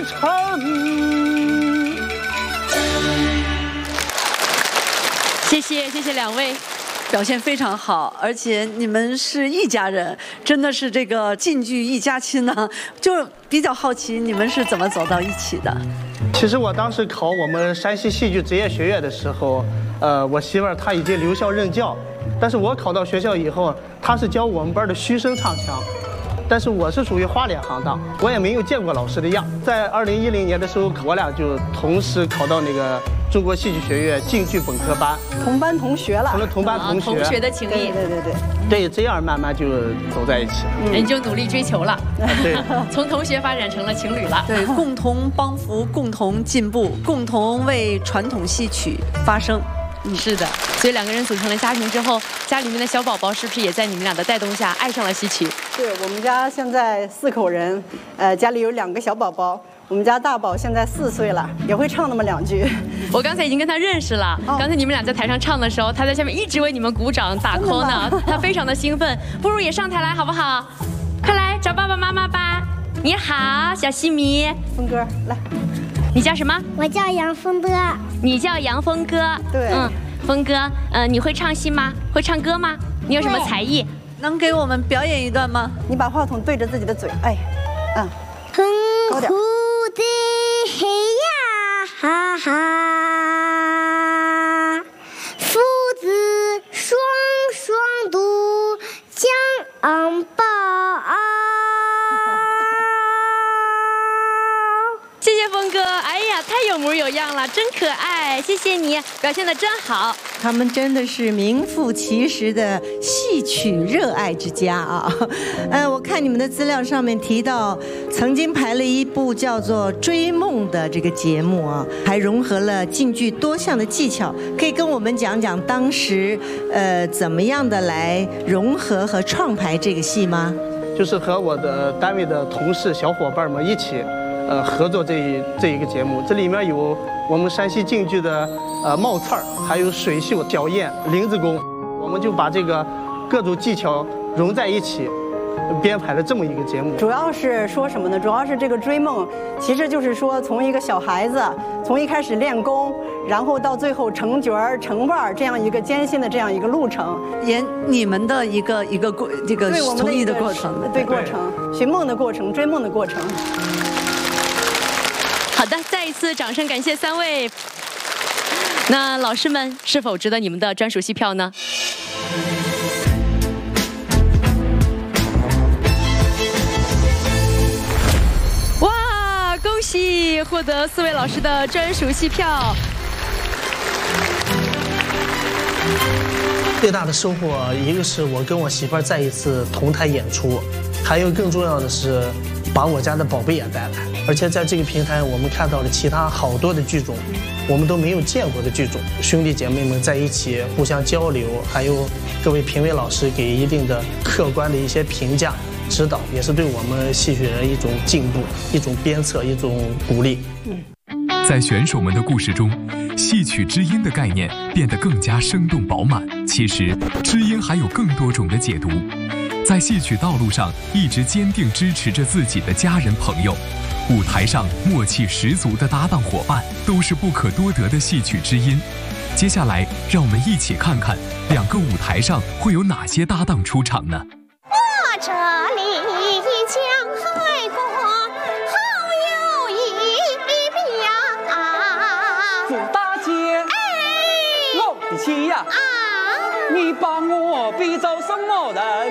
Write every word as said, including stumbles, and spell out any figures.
城。 谢谢，谢谢两位。 表现非常好，而且你们是一家人，真的是这个晋剧一家亲呢。就比较好奇你们是怎么走到一起的？ 其实我当时考我们山西戏剧职业学院的时候，呃，我媳妇儿她已经留校任教，但是我考到学校以后，她是教我们班的虚声唱腔。但是我是属于花脸行当，我也没有见过老师的样。在二零一零年的时候，我俩就同时考到那个中国戏剧学院京剧本科班， 同班同学了， 成了同班同学， 同学的情谊， 对对对对，这样慢慢就走在一起了。 人就努力追求了， 对， 从同学发展成了情侣了。 对，共同帮扶，共同进步，共同为传统戏曲发声。 嗯，是的，所以两个人组成了家庭之后，家里面的小宝宝是不是也在你们俩的带动下爱上了戏曲？ 对，我们家现在四口人，呃，家里有两个小宝宝。我们家大宝现在四岁了，也会唱那么两句。 我刚才已经跟他认识了，哦、刚才你们俩在台上唱的时候，他在下面一直为你们鼓掌打 call 呢，他非常的兴奋。不如也上台来好不好？快来找爸爸妈妈吧！你好，小西米。 峰哥，来。 你叫什么？ 我叫杨峰哥。 你叫杨峰哥。 对。 嗯，峰哥，呃，你会唱戏吗？会唱歌吗？你有什么才艺？ 能给我们表演一段吗？ 你把话筒对着自己的嘴，哎，嗯，高点。 的嘿呀哈哈，父子双双渡江宝。 谢谢峰哥，哎呀，太有模有样了，真可爱！谢谢你，表现得真好。 他们真的是名副其实的戏曲热爱之家啊！呃，我看你们的资料上面提到，曾经排了一部叫做《追梦》的这个节目啊，还融合了晋剧多项的技巧，可以跟我们讲讲当时呃怎么样的来融合和创排这个戏吗？ 就是和我的单位的同事小伙伴们一起。呃，合作这一这一个节目，这里面有我们山西京剧的呃冒刺儿，还有水袖、小燕、林子功，我们就把这个各种技巧融在一起，编排了这么一个节目。 主要是说什么呢？主要是这个追梦，其实就是说从一个小孩子，从一开始练功，然后到最后成角儿、成腕儿这样一个艰辛的这样一个路程， 演你们的一个一个过这个从艺的过程， 对过程，寻梦的过程，追梦的过程。 好的，再一次掌声感谢三位。那老师们是否值得你们的专属戏票呢？哇，恭喜获得四位老师的专属戏票。 最大的收获，一个是我跟我媳妇儿再一次同台演出，还有更重要的是把我家的宝贝也带来。而且在这个平台，我们看到了其他好多的剧种，我们都没有见过的剧种，兄弟姐妹们在一起互相交流，还有各位评委老师给一定的客观的一些评价指导，也是对我们戏曲人一种进步、一种鞭策、一种鼓励。 在选手们的故事中，戏曲知音的概念变得更加生动饱满。其实，知音还有更多种的解读。在戏曲道路上，一直坚定支持着自己的家人朋友。舞台上默契十足的搭档伙伴，都是不可多得的戏曲知音。接下来，让我们一起看看两个舞台上会有哪些搭档出场呢？ 我这里江海过，好有一表。 朱大姐，哎，我的妻呀，啊，你把我比作什么人？